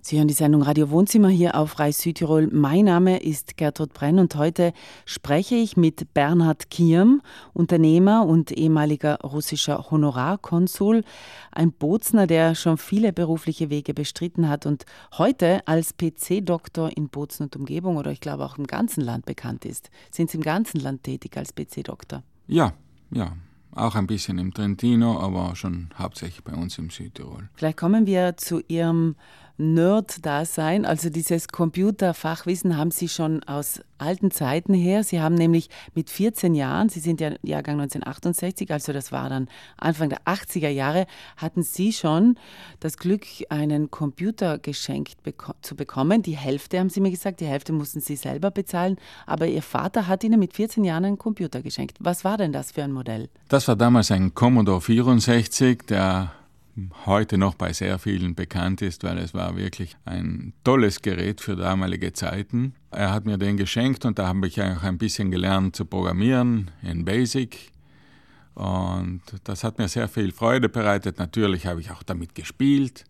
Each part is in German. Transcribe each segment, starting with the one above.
Sie hören die Sendung Radio Wohnzimmer hier auf Rai Südtirol. Mein Name ist Gertrud Brenn und heute spreche ich mit Bernhard Kierm, Unternehmer und ehemaliger russischer Honorarkonsul, ein Bozner, der schon viele berufliche Wege bestritten hat und heute als PC-Doktor in Bozen und Umgebung oder ich glaube auch im ganzen Land bekannt ist. Sind Sie im ganzen Land tätig als PC-Doktor? Ja. Auch ein bisschen im Trentino, aber schon hauptsächlich bei uns im Südtirol. Vielleicht kommen wir zu Ihrem Nerd-Dasein. Also dieses Computerfachwissen haben Sie schon aus alten Zeiten her. Sie haben nämlich mit 14 Jahren, Sie sind ja Jahrgang 1968, also das war dann Anfang der 80er Jahre, hatten Sie schon das Glück, einen Computer geschenkt zu bekommen. Die Hälfte, haben Sie mir gesagt, die Hälfte mussten Sie selber bezahlen. Aber Ihr Vater hat Ihnen mit 14 Jahren einen Computer geschenkt. Was war denn das für ein Modell? Das war damals ein Commodore 64, der heute noch bei sehr vielen bekannt ist, weil es war wirklich ein tolles Gerät für damalige Zeiten. Er hat mir den geschenkt und da habe ich auch ein bisschen gelernt zu programmieren in BASIC. Und das hat mir sehr viel Freude bereitet. Natürlich habe ich auch damit gespielt.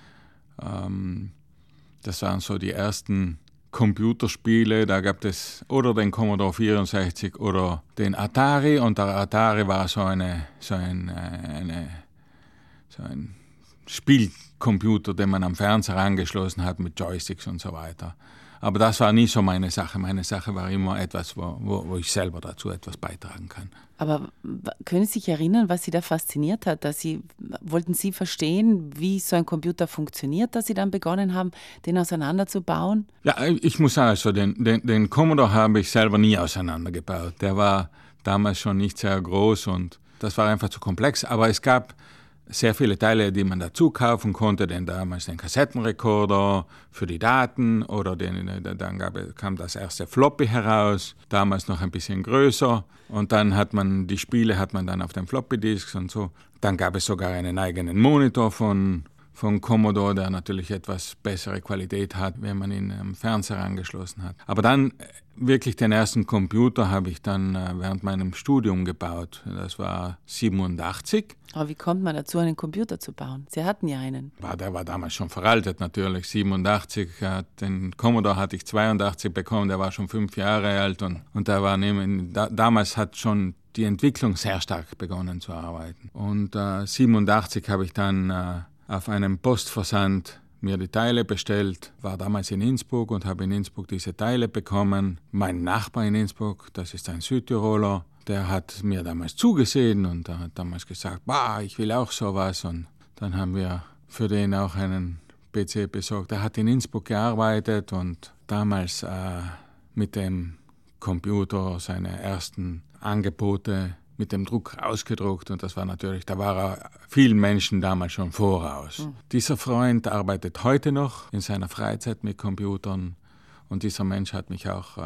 Das waren so die ersten Computerspiele, da gab es oder den Commodore 64 oder den Atari und der Atari war so ein Spielcomputer, den man am Fernseher angeschlossen hat mit Joysticks und so weiter. Aber das war nie so meine Sache. Meine Sache war immer etwas, wo ich selber dazu etwas beitragen kann. Aber können Sie sich erinnern, was Sie da fasziniert hat? Wollten Sie verstehen, wie so ein Computer funktioniert, dass Sie dann begonnen haben, den auseinanderzubauen? Ja, ich muss sagen, also den Commodore habe ich selber nie auseinandergebaut. Der war damals schon nicht sehr groß und das war einfach zu komplex. Aber es gab sehr viele Teile, die man dazu kaufen konnte, denn damals den Kassettenrekorder für die Daten oder dann kam das erste Floppy heraus, damals noch ein bisschen größer und dann hat man die Spiele dann auf den Floppy-Disks und so. Dann gab es sogar einen eigenen Monitor von Commodore, der natürlich etwas bessere Qualität hat, wenn man ihn am Fernseher angeschlossen hat. Aber dann wirklich den ersten Computer habe ich dann während meinem Studium gebaut. Das war 87. Aber wie kommt man dazu, einen Computer zu bauen? Sie hatten ja einen. Der war damals schon veraltet natürlich. 87, den Commodore hatte ich 82 bekommen, der war schon 5 Jahre alt. Und damals hat schon die Entwicklung sehr stark begonnen zu arbeiten. Und 87 habe ich dann auf einem Postversand mir die Teile bestellt, war damals in Innsbruck und habe in Innsbruck diese Teile bekommen. Mein Nachbar in Innsbruck, das ist ein Südtiroler, der hat mir damals zugesehen und hat damals gesagt, ich will auch sowas. Und dann haben wir für den auch einen PC besorgt. Er hat in Innsbruck gearbeitet und damals mit dem Computer seine ersten Angebote mit dem Druck ausgedruckt und das war natürlich, da war er vielen Menschen damals schon voraus. Mhm. Dieser Freund arbeitet heute noch in seiner Freizeit mit Computern und dieser Mensch hat mich auch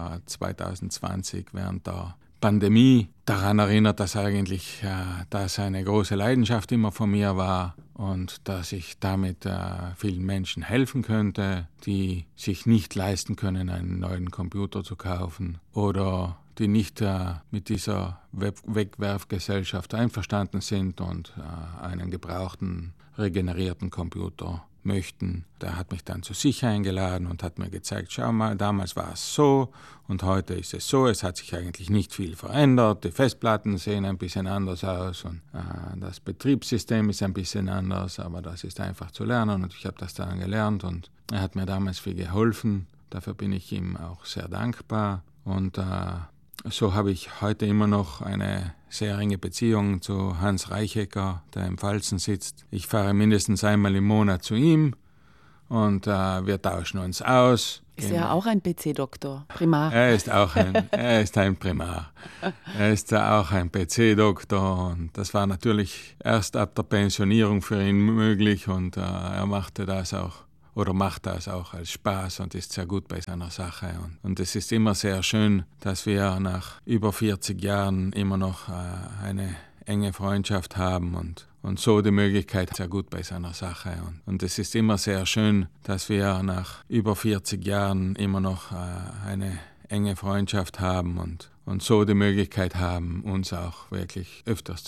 2020 während der Pandemie daran erinnert, dass eigentlich das eine große Leidenschaft immer von mir war und dass ich damit vielen Menschen helfen könnte, die sich nicht leisten können, einen neuen Computer zu kaufen oder die nicht mit dieser Wegwerfgesellschaft einverstanden sind und einen gebrauchten, regenerierten Computer möchten. Der hat mich dann zu sich eingeladen und hat mir gezeigt, schau mal, damals war es so und heute ist es so. Es hat sich eigentlich nicht viel verändert. Die Festplatten sehen ein bisschen anders aus und das Betriebssystem ist ein bisschen anders, aber das ist einfach zu lernen und ich habe das dann gelernt und er hat mir damals viel geholfen. Dafür bin ich ihm auch sehr dankbar und so habe ich heute immer noch eine sehr enge Beziehung zu Hans Reichecker, der im Pfalzen sitzt. Ich fahre mindestens einmal im Monat zu ihm und wir tauschen uns aus. Ist er auch ein PC-Doktor, Primar? Er ist ein Primar. Er ist auch ein PC-Doktor und das war natürlich erst ab der Pensionierung für ihn möglich und er macht das auch als Spaß und ist sehr gut bei seiner Sache. Und es ist immer sehr schön, dass wir nach über 40 Jahren immer noch eine enge Freundschaft haben und so die Möglichkeit, sehr gut bei seiner Sache. Und es ist immer sehr schön, dass wir nach über 40 Jahren immer noch eine enge Freundschaft haben und so die Möglichkeit haben, uns auch wirklich öfters